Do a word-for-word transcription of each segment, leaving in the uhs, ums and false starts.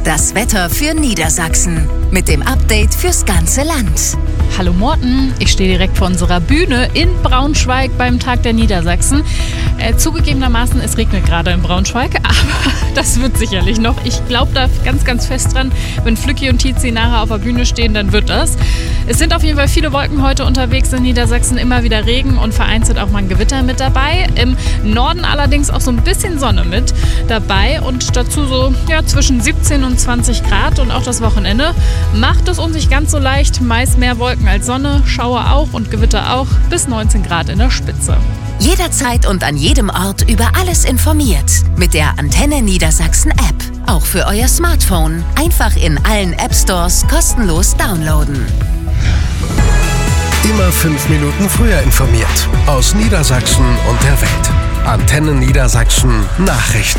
Das Wetter für Niedersachsen mit dem Update fürs ganze Land. Hallo Morten, ich stehe direkt vor unserer Bühne in Braunschweig beim Tag der Niedersachsen. Äh, zugegebenermaßen, es regnet gerade in Braunschweig, aber das wird sicherlich noch. Ich glaube da ganz, ganz fest dran, wenn Flücki und Tizi nachher auf der Bühne stehen, dann wird das. Es sind auf jeden Fall viele Wolken heute unterwegs in Niedersachsen, immer wieder Regen und vereinzelt auch mal ein Gewitter mit dabei. Im Norden allerdings auch so ein bisschen Sonne mit dabei und dazu so ja, zwischen siebzehn und zwanzig Grad und auch das Wochenende macht es uns nicht ganz so leicht. Meist mehr Wolken als Sonne, Schauer auch und Gewitter auch, bis neunzehn Grad in der Spitze. Jederzeit und an jedem Ort über alles informiert. Mit der Antenne Niedersachsen App. Auch für euer Smartphone. Einfach in allen App Stores kostenlos downloaden. Immer fünf Minuten früher informiert. Aus Niedersachsen und der Welt. Antenne Niedersachsen Nachrichten.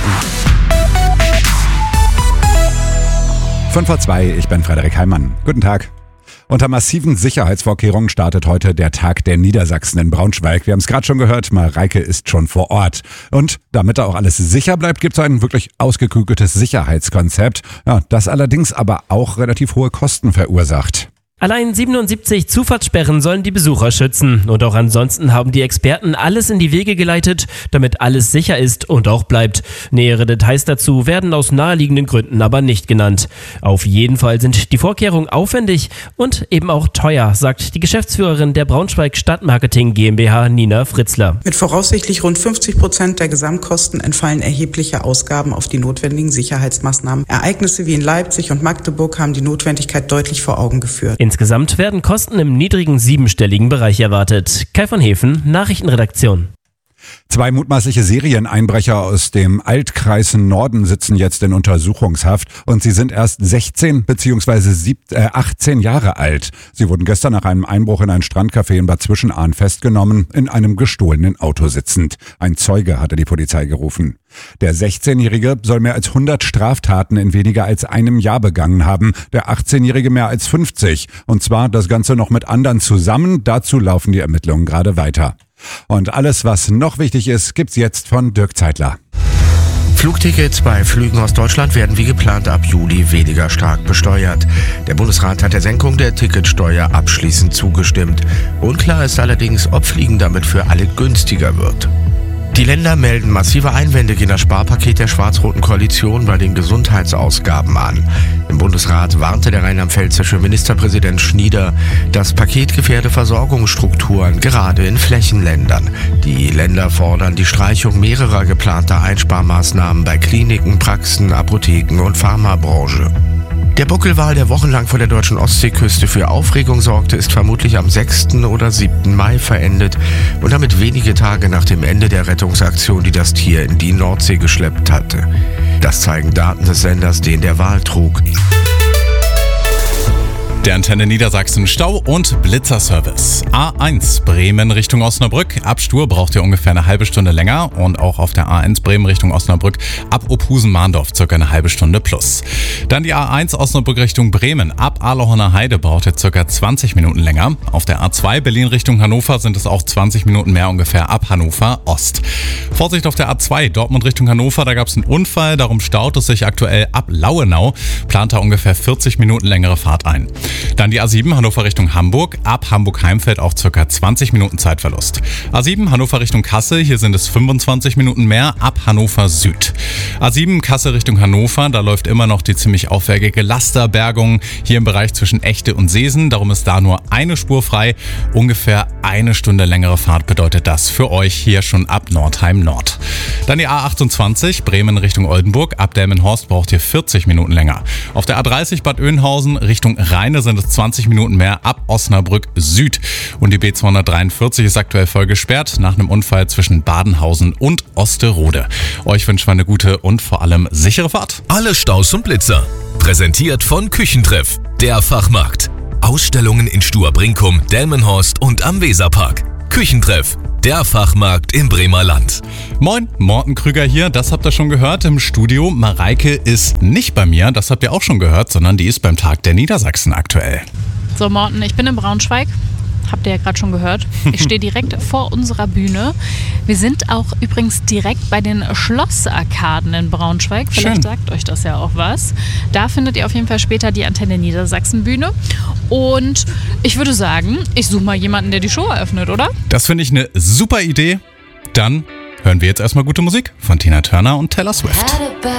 fünf vor zwei, ich bin Frederik Heimann. Guten Tag. Unter massiven Sicherheitsvorkehrungen startet heute der Tag der Niedersachsen in Braunschweig. Wir haben es gerade schon gehört, Mareike ist schon vor Ort. Und damit da auch alles sicher bleibt, gibt es ein wirklich ausgeklügeltes Sicherheitskonzept, ja, das allerdings aber auch relativ hohe Kosten verursacht. Allein siebenundsiebzig Zufahrtssperren sollen die Besucher schützen. Und auch ansonsten haben die Experten alles in die Wege geleitet, damit alles sicher ist und auch bleibt. Nähere Details dazu werden aus naheliegenden Gründen aber nicht genannt. Auf jeden Fall sind die Vorkehrungen aufwendig und eben auch teuer, sagt die Geschäftsführerin der Braunschweig Stadtmarketing GmbH, Nina Fritzler. Mit voraussichtlich rund fünfzig Prozent der Gesamtkosten entfallen erhebliche Ausgaben auf die notwendigen Sicherheitsmaßnahmen. Ereignisse wie in Leipzig und Magdeburg haben die Notwendigkeit deutlich vor Augen geführt. Insgesamt werden Kosten im niedrigen siebenstelligen Bereich erwartet. Kai von Hefen, Nachrichtenredaktion. Zwei mutmaßliche Serieneinbrecher aus dem Altkreis Norden sitzen jetzt in Untersuchungshaft und sie sind erst sechzehn bzw. achtzehn Jahre alt. Sie wurden gestern nach einem Einbruch in ein Strandcafé in Bad Zwischenahn festgenommen, in einem gestohlenen Auto sitzend. Ein Zeuge hatte die Polizei gerufen. Der sechzehnjährige soll mehr als hundert Straftaten in weniger als einem Jahr begangen haben, der achtzehnjährige mehr als fünfzig. Und zwar das Ganze noch mit anderen zusammen. Dazu laufen die Ermittlungen gerade weiter. Und alles, was noch wichtig ist, gibt's jetzt von Dirk Zeitler. Flugtickets bei Flügen aus Deutschland werden wie geplant ab Juli weniger stark besteuert. Der Bundesrat hat der Senkung der Ticketsteuer abschließend zugestimmt. Unklar ist allerdings, ob Fliegen damit für alle günstiger wird. Die Länder melden massive Einwände gegen das Sparpaket der schwarz-roten Koalition bei den Gesundheitsausgaben an. Im Bundesrat warnte der rheinland-pfälzische Ministerpräsident Schnieder, das Paket gefährde Versorgungsstrukturen, gerade in Flächenländern. Die Länder fordern die Streichung mehrerer geplanter Einsparmaßnahmen bei Kliniken, Praxen, Apotheken und Pharmabranche. Der Buckelwal, der wochenlang vor der deutschen Ostseeküste für Aufregung sorgte, ist vermutlich am sechsten oder siebten Mai verendet und damit wenige Tage nach dem Ende der Rettungsaktion, die das Tier in die Nordsee geschleppt hatte. Das zeigen Daten des Senders, den der Wal trug. Der Antenne Niedersachsen Stau- und Blitzerservice. A eins Bremen Richtung Osnabrück. Ab Stur braucht ihr ungefähr eine halbe Stunde länger und auch auf der A eins Bremen Richtung Osnabrück ab Ophusen-Mahndorf circa eine halbe Stunde plus. Dann die A eins Osnabrück Richtung Bremen. Ab Ahlhorner Heide braucht ihr circa zwanzig Minuten länger. Auf der A zwei Berlin Richtung Hannover sind es auch zwanzig Minuten mehr ungefähr ab Hannover Ost. Vorsicht auf der A zwei Dortmund Richtung Hannover, da gab es einen Unfall, darum staut es sich aktuell ab Lauenau. Plant da ungefähr vierzig Minuten längere Fahrt ein. Dann die A sieben Hannover Richtung Hamburg. Ab Hamburg-Heimfeld auch ca. zwanzig Minuten Zeitverlust. A sieben Hannover Richtung Kassel. Hier sind es fünfundzwanzig Minuten mehr ab Hannover Süd. A sieben Kassel Richtung Hannover. Da läuft immer noch die ziemlich aufwendige Lasterbergung hier im Bereich zwischen Echte und Seesen. Darum ist da nur eine Spur frei. Ungefähr eine Stunde längere Fahrt bedeutet das für euch hier schon ab Nordheim Nord. Dann die A achtundzwanzig Bremen Richtung Oldenburg. Ab Delmenhorst braucht ihr vierzig Minuten länger. Auf der A dreißig Bad Oeynhausen Richtung Rheine sind es zwanzig Minuten mehr ab Osnabrück Süd. Und die B zweihundertdreiundvierzig ist aktuell voll gesperrt nach einem Unfall zwischen Badenhausen und Osterode. Euch wünschen wir eine gute und vor allem sichere Fahrt. Alle Staus und Blitzer. Präsentiert von Küchentreff, der Fachmarkt. Ausstellungen in Stur-Brinkum, Delmenhorst und am Weserpark. Küchentreff, der Fachmarkt im Bremer Land. Moin, Morten Krüger hier, das habt ihr schon gehört im Studio. Mareike ist nicht bei mir, das habt ihr auch schon gehört, sondern die ist beim Tag der Niedersachsen aktuell. So Morten, ich bin in Braunschweig. habt ihr ja gerade schon gehört. Ich stehe direkt vor unserer Bühne. Wir sind auch übrigens direkt bei den Schlossarkaden in Braunschweig. Vielleicht Schön. sagt euch das ja auch was. Da findet ihr auf jeden Fall später die Antenne Niedersachsen Bühne. Und ich würde sagen, ich suche mal jemanden, der die Show eröffnet, oder? Das finde ich eine super Idee. Dann hören wir jetzt erstmal gute Musik von Tina Turner und Taylor Swift.